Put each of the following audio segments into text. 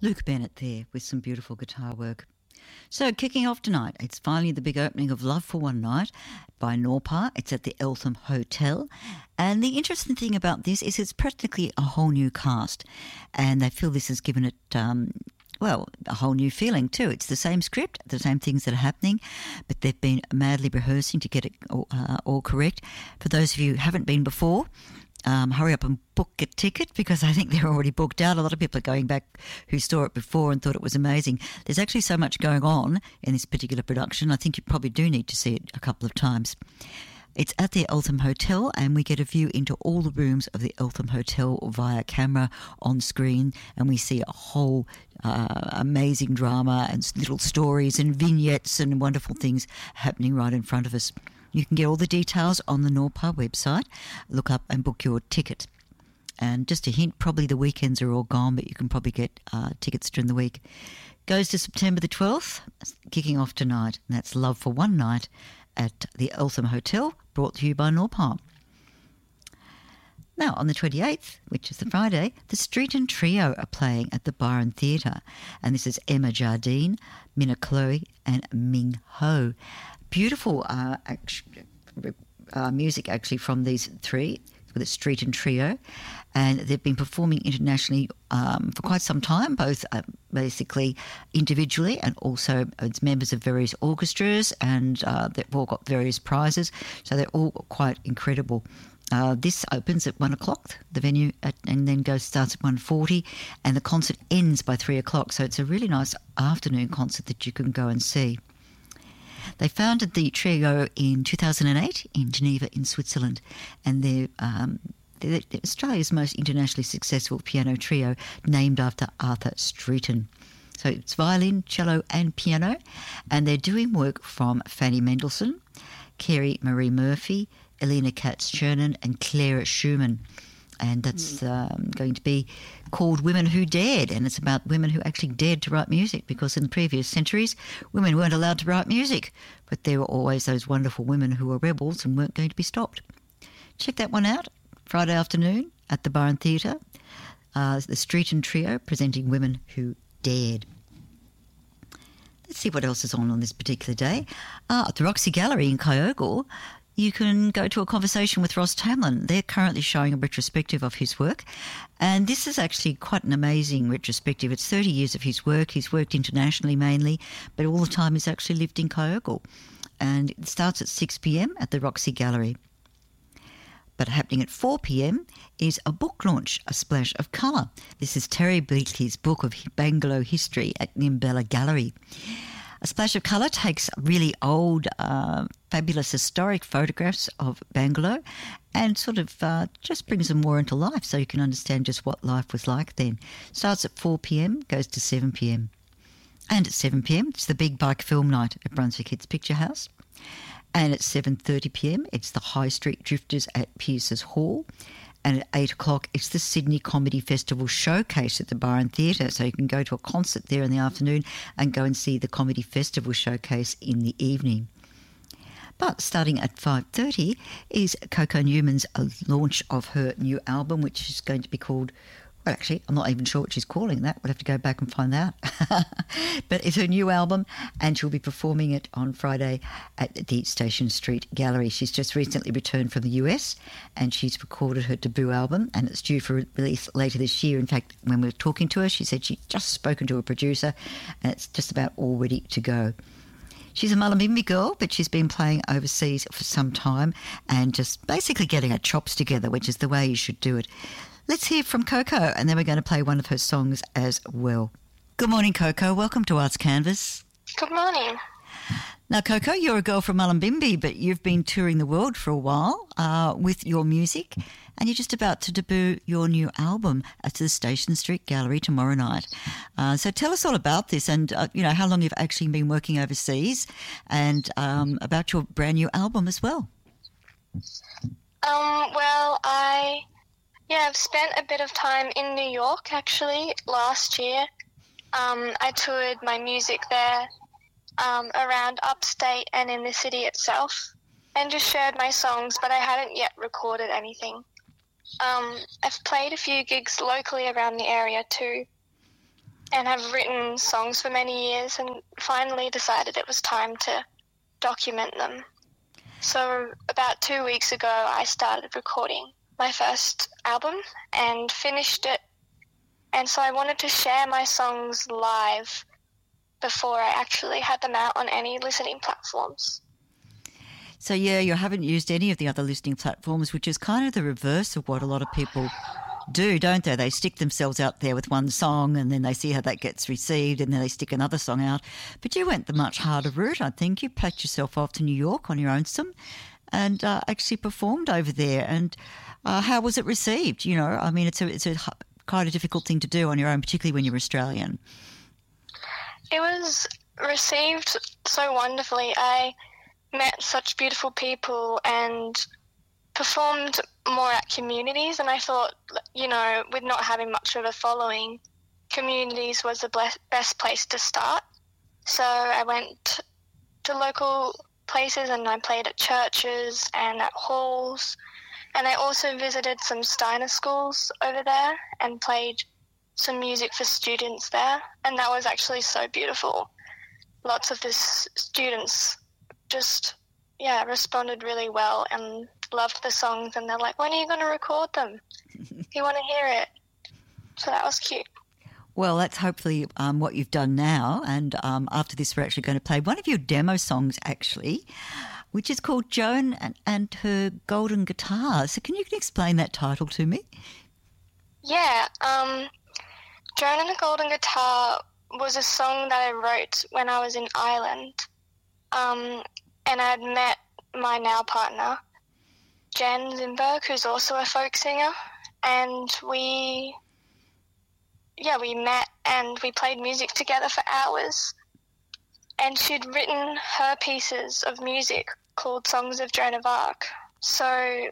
Luke Bennett there with some beautiful guitar work. So kicking off tonight, it's finally the big opening of Love for One Night by Norpa. It's at the Eltham Hotel. And the interesting thing about this is it's practically a whole new cast. And they feel this has given it, a whole new feeling too. It's the same script, the same things that are happening, but they've been madly rehearsing to get it all correct. For those of you who haven't been before, hurry up and book a ticket because I think they're already booked out. A lot of people are going back who saw it before and thought it was amazing. There's actually so much going on in this particular production. I think you probably do need to see it a couple of times. It's at the Eltham Hotel and we get a view into all the rooms of the Eltham Hotel via camera on screen, and we see a whole amazing drama and little stories and vignettes and wonderful things happening right in front of us. You can get all the details on the Norpa website. Look up and book your ticket. And just a hint, probably the weekends are all gone, but you can probably get tickets during the week. Goes to September the 12th, kicking off tonight. And that's Love for One Night at the Eltham Hotel, brought to you by Norpa. Now, on the 28th, which is the Friday, the Streeton Trio are playing at the Byron Theatre. And this is Emma Jardine, Minna Chloe and Ming Ho. Beautiful music actually from these three with a Streeton Trio, and they've been performing internationally for quite some time, both basically individually and also as members of various orchestras, and they've all got various prizes, so they're all quite incredible. This opens at 1 o'clock, the venue, and then starts at 1:40, and the concert ends by 3 o'clock, so it's a really nice afternoon concert that you can go and see. They founded the trio in 2008 in Geneva in Switzerland, and they're Australia's most internationally successful piano trio, named after Arthur Streeton. So it's violin, cello and piano, and they're doing work from Fanny Mendelssohn, Carrie Marie Murphy, Elena Katz-Chernin and Clara Schumann. And that's going to be called Women Who Dared, and it's about women who actually dared to write music, because in previous centuries women weren't allowed to write music, but there were always those wonderful women who were rebels and weren't going to be stopped. Check that one out, Friday afternoon at the Byron Theatre, the Streeton Trio presenting Women Who Dared. Let's see what else is on this particular day. At the Roxy Gallery in Kyogle, you can go to a conversation with Ross Tamlin. They're currently showing a retrospective of his work, and this is actually quite an amazing retrospective. It's 30 years of his work. He's worked internationally mainly, but all the time he's actually lived in Kyogle. And it starts at 6 p.m. at the Roxy Gallery. But happening at 4 p.m. is a book launch, A Splash of Colour. This is Terry Bleakley's book of Bangalow history at Nimbella Gallery. A Splash of Colour takes really old, fabulous historic photographs of Bangalow and sort of just brings them more into life so you can understand just what life was like then. Starts at 4 p.m, goes to 7 p.m. And at 7 p.m, it's the Big Bike Film Night at Brunswick Hits Picture House. And at 7:30 p.m, it's the High Street Drifters at Pierce's Hall. And at 8 o'clock, it's the Sydney Comedy Festival Showcase at the Byron Theatre. So you can go to a concert there in the afternoon and go and see the Comedy Festival Showcase in the evening. But starting at 5:30 is Coco Newman's launch of her new album, which is going to be called... Well, actually, I'm not even sure what she's calling that. We'll have to go back and find out. But it's her new album, and she'll be performing it on Friday at the Station Street Gallery. She's just recently returned from the US, and she's recorded her debut album, and it's due for release later this year. In fact, when we were talking to her, she said she'd just spoken to a producer, and it's just about all ready to go. She's a Mullumbimby girl, but she's been playing overseas for some time and just basically getting her chops together, which is the way you should do it. Let's hear from Coco, and then we're going to play one of her songs as well. Good morning, Coco. Welcome to Arts Canvas. Good morning. Now, Coco, you're a girl from Mullumbimby, but you've been touring the world for a while with your music, and you're just about to debut your new album at the Station Street Gallery tomorrow night. So tell us all about this and, how long you've actually been working overseas and about your brand new album as well. I've spent a bit of time in New York, actually, last year. I toured my music there around upstate and in the city itself and just shared my songs, but I hadn't yet recorded anything. I've played a few gigs locally around the area too, and have written songs for many years, and finally decided it was time to document them. So about 2 weeks ago, I started recording my first album and finished it. And so I wanted to share my songs live before I actually had them out on any listening platforms. So, yeah, you haven't used any of the other listening platforms, which is kind of the reverse of what a lot of people do, don't they? They stick themselves out there with one song and then they see how that gets received and then they stick another song out. But you went the much harder route, I think. You packed yourself off to New York on your own and actually performed over there. And how was it received? You know, I mean, it's a quite a difficult thing to do on your own, particularly when you're Australian. It was received so wonderfully. I met such beautiful people and performed more at communities, and I thought, you know, with not having much of a following, communities was the best place to start. So I went to local places and I played at churches and at halls, and I also visited some Steiner schools over there and played some music for students there, and that was actually so beautiful. Lots of the students just responded really well and loved the songs, and they're like, when are you going to record them? You want to hear it? So that was cute. Well, that's hopefully what you've done now, and after this we're actually going to play one of your demo songs actually, which is called Joan and Her Golden Guitar. So can you explain that title to me? Yeah, Joan and the Golden Guitar was a song that I wrote when I was in Ireland, and I'd met my now partner, Jen Zimberg, who's also a folk singer, and we met and we played music together for hours, and she'd written her pieces of music called Songs of Joan of Arc. So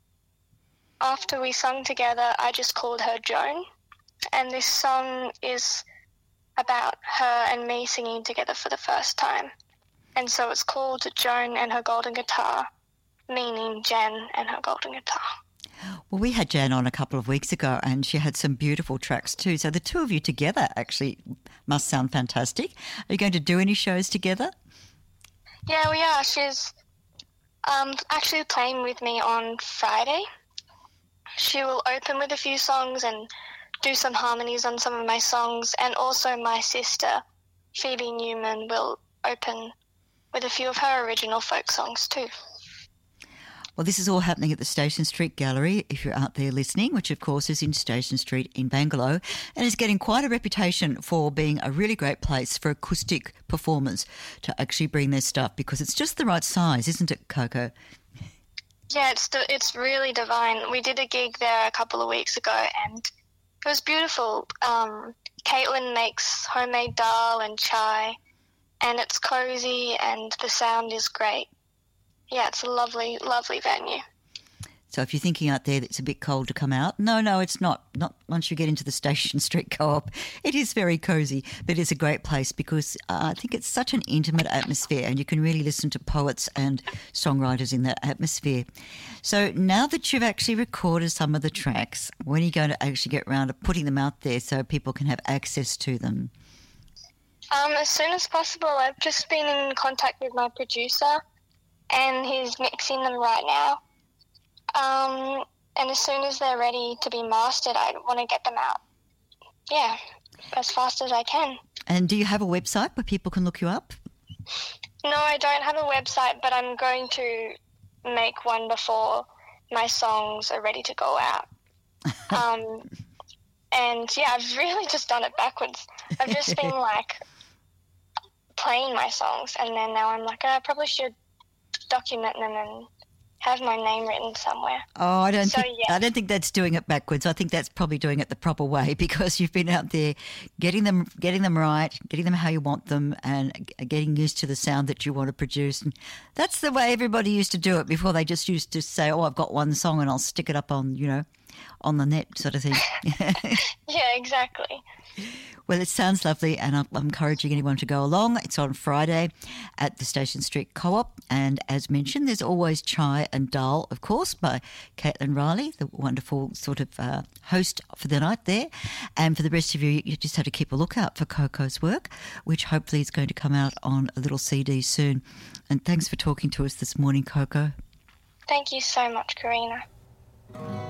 after we sung together, I just called her Joan, and this song is about her and me singing together for the first time. And so it's called Joan and Her Golden Guitar, meaning Jen and her golden guitar. Well, we had Jan on a couple of weeks ago and she had some beautiful tracks too. So the two of you together actually must sound fantastic. Are you going to do any shows together? Yeah, we are. She's actually playing with me on Friday. She will open with a few songs and do some harmonies on some of my songs, and also my sister, Phoebe Newman, will open with a few of her original folk songs too. Well, this is all happening at the Station Street Gallery, if you're out there listening, which of course is in Station Street in Bangalow, and is getting quite a reputation for being a really great place for acoustic performers to actually bring their stuff, because it's just the right size, isn't it, Coco? Yeah, it's really divine. We did a gig there a couple of weeks ago and it was beautiful. Caitlin makes homemade dal and chai, and it's cozy and the sound is great. Yeah, it's a lovely, lovely venue. So if you're thinking out there that it's a bit cold to come out, no, it's not. Not once you get into the Station Street Co-op. It is very cosy, but it's a great place because I think it's such an intimate atmosphere and you can really listen to poets and songwriters in that atmosphere. So now that you've actually recorded some of the tracks, when are you going to actually get around to putting them out there so people can have access to them? As soon as possible. I've just been in contact with my producer and he's mixing them right now. And as soon as they're ready to be mastered, I want to get them out. Yeah, as fast as I can. And do you have a website where people can look you up? No, I don't have a website, but I'm going to make one before my songs are ready to go out. And yeah, I've really just done it backwards. I've just been like playing my songs, and then now I'm like, I probably should document them and have my name written somewhere. Oh, I don't think that's doing it backwards. I think that's probably doing it the proper way, because you've been out there getting them right, getting them how you want them, and getting used to the sound that you want to produce. And that's the way everybody used to do it before. They just used to say, "Oh, I've got one song and I'll stick it up on, on the net," sort of thing. Yeah, exactly. Well, it sounds lovely, and I'm encouraging anyone to go along. It's on Friday at the Station Street Co-op, and as mentioned, there's always Chai and Dal, of course, by Caitlin Riley, the wonderful sort of host for the night there. And for the rest of you, you just have to keep a lookout for Coco's work, which hopefully is going to come out on a little CD soon. And thanks for talking to us this morning, Coco. Thank you so much, Karina.